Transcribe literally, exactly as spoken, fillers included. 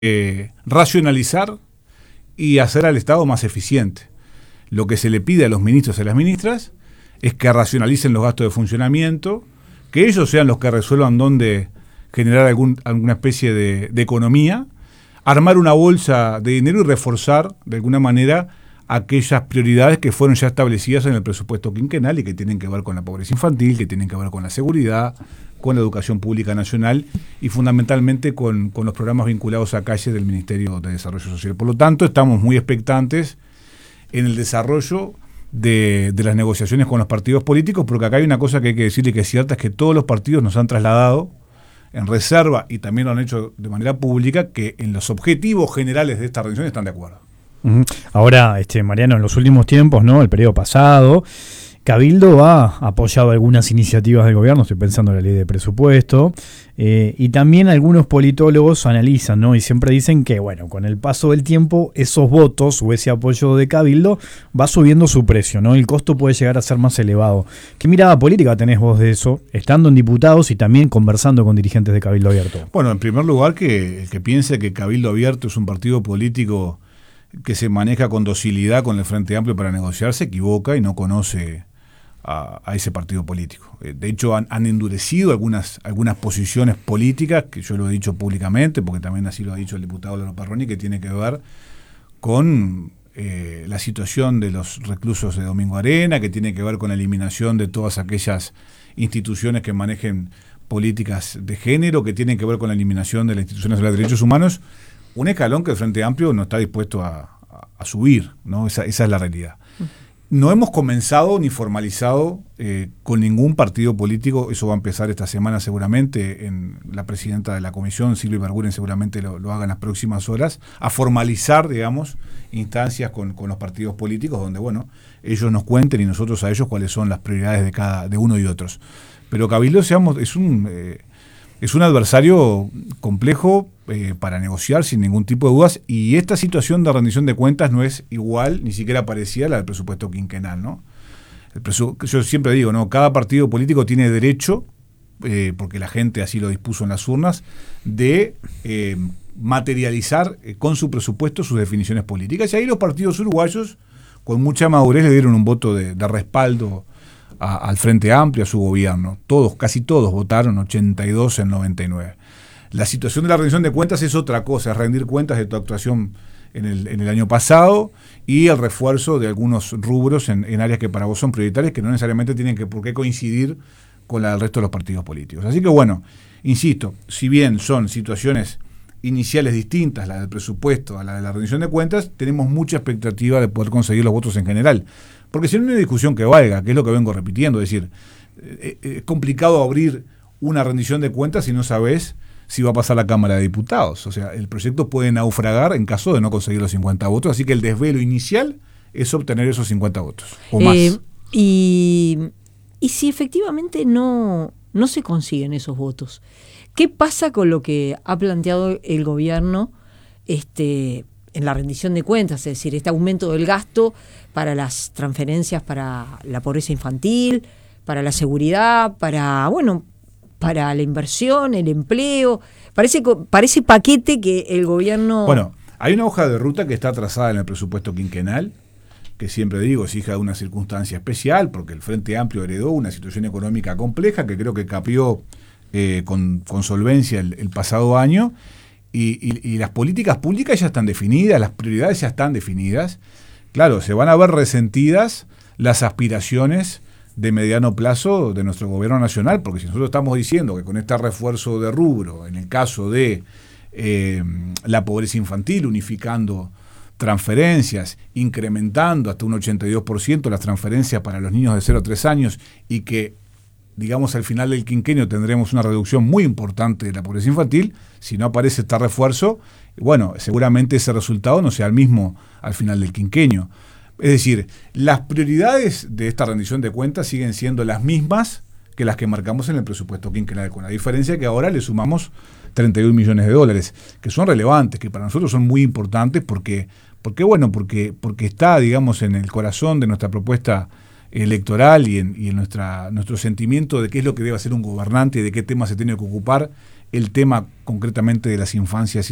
Eh, racionalizar y hacer al Estado más eficiente. Lo que se le pide a los ministros y a las ministras es que racionalicen los gastos de funcionamiento, que ellos sean los que resuelvan dónde generar algún, alguna especie de, de economía, armar una bolsa de dinero y reforzar de alguna manera aquellas prioridades que fueron ya establecidas en el presupuesto quinquenal y que tienen que ver con la pobreza infantil, que tienen que ver con la seguridad, con la educación pública nacional y fundamentalmente con, con los programas vinculados a calle del Ministerio de Desarrollo Social. Por lo tanto, estamos muy expectantes en el desarrollo de, de las negociaciones con los partidos políticos, porque acá hay una cosa que hay que decir y que es cierta, es que todos los partidos nos han trasladado en reserva y también lo han hecho de manera pública, que en los objetivos generales de esta rendición están de acuerdo. Uh-huh. Ahora, este, Mariano, en los últimos tiempos, ¿no? El periodo pasado, Cabildo ha apoyado algunas iniciativas del gobierno, estoy pensando en la ley de presupuesto, eh, y también algunos politólogos analizan, ¿no? Y siempre dicen que, bueno, con el paso del tiempo, esos votos o ese apoyo de Cabildo va subiendo su precio, ¿no? El costo puede llegar a ser más elevado. ¿Qué mirada política tenés vos de eso, estando en diputados y también conversando con dirigentes de Cabildo Abierto? Bueno, en primer lugar, que el que piense que Cabildo Abierto es un partido político que se maneja con docilidad con el Frente Amplio para negociar, se equivoca y no conoce a, a ese partido político. De hecho, han, han endurecido algunas, algunas posiciones políticas, que yo lo he dicho públicamente, porque también así lo ha dicho el diputado Lalo Parroni, que tiene que ver con eh, la situación de los reclusos de Domingo Arena, que tiene que ver con la eliminación de todas aquellas instituciones que manejen políticas de género, que tienen que ver con la eliminación de las instituciones de los derechos humanos. Un escalón que el Frente Amplio no está dispuesto a, a, a subir, ¿no? Esa, esa es la realidad. No hemos comenzado ni formalizado eh, con ningún partido político, eso va a empezar esta semana seguramente, en la presidenta de la comisión, Silvia Ibarguren, seguramente lo, lo haga en las próximas horas, a formalizar, digamos, instancias con, con los partidos políticos, donde, bueno, ellos nos cuenten y nosotros a ellos cuáles son las prioridades de cada de uno y otros. Pero Cabildo, seamos, es un... Eh, Es un adversario complejo eh, para negociar sin ningún tipo de dudas, y esta situación de rendición de cuentas no es igual, ni siquiera parecida a la del presupuesto quinquenal, ¿no? El presu- yo siempre digo, ¿no? Cada partido político tiene derecho, eh, porque la gente así lo dispuso en las urnas, de eh, materializar eh, con su presupuesto sus definiciones políticas. Y ahí los partidos uruguayos, con mucha madurez, le dieron un voto de, de respaldo A, al Frente Amplio, a su gobierno. Todos, casi todos votaron, ochenta y dos en noventa y nueve. La situación de la rendición de cuentas es otra cosa, es rendir cuentas de tu actuación en el, en el año pasado y el refuerzo de algunos rubros en, en áreas que para vos son prioritarias, que no necesariamente tienen que, por qué coincidir con la del resto de los partidos políticos. Así que bueno, insisto, si bien son situaciones iniciales distintas, la del presupuesto a la de la rendición de cuentas, tenemos mucha expectativa de poder conseguir los votos en general. Porque si no hay una discusión que valga, que es lo que vengo repitiendo, es decir, eh, es complicado abrir una rendición de cuentas si no sabes si va a pasar la Cámara de Diputados. O sea, el proyecto puede naufragar en caso de no conseguir los cincuenta votos, así que el desvelo inicial es obtener esos cincuenta votos, o más. Eh, y, y si efectivamente no, no se consiguen esos votos, ¿qué pasa con lo que ha planteado el gobierno este, en la rendición de cuentas? Es decir, este aumento del gasto para las transferencias para la pobreza infantil, para la seguridad, para, bueno, para la inversión, el empleo, parece, parece paquete que el gobierno... Bueno, hay una hoja de ruta que está trazada en el presupuesto quinquenal, que siempre digo es hija de una circunstancia especial, porque el Frente Amplio heredó una situación económica compleja que creo que capió eh, con, con solvencia el, el pasado año, y, y, y las políticas públicas ya están definidas, las prioridades ya están definidas. Claro, se van a ver resentidas las aspiraciones de mediano plazo de nuestro gobierno nacional, porque si nosotros estamos diciendo que con este refuerzo de rubro, en el caso de eh, la pobreza infantil, unificando transferencias, incrementando hasta un ochenta y dos por ciento las transferencias para los niños de cero a tres años, y que, digamos, al final del quinquenio tendremos una reducción muy importante de la pobreza infantil, si no aparece este refuerzo, bueno, seguramente ese resultado no sea el mismo al final del quinquenio. Es decir, las prioridades de esta rendición de cuentas siguen siendo las mismas que las que marcamos en el presupuesto quinquenal, con la diferencia que ahora le sumamos treinta y un millones de dólares, que son relevantes, que para nosotros son muy importantes, porque, porque bueno, porque, porque está, digamos, en el corazón de nuestra propuesta electoral y en, y en nuestra, nuestro sentimiento de qué es lo que debe hacer un gobernante y de qué temas se tiene que ocupar, el tema concretamente de las infancias